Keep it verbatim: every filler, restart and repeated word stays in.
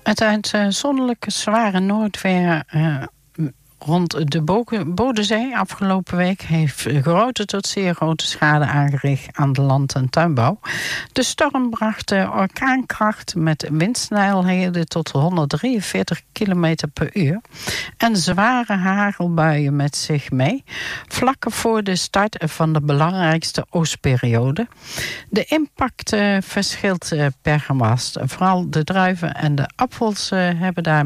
Het uitzonderlijke zware noodweer uh, rond de Bodensee afgelopen week heeft grote tot zeer grote schade aangericht aan de land- en tuinbouw. De storm bracht orkaankracht met windsnelheden tot honderddrieënveertig kilometer per uur en zware hagelbuien met zich mee, vlak voor de start van de belangrijkste oogstperiode. De impact uh, verschilt uh, per gewas. Vooral de druiven en de appels uh, hebben daar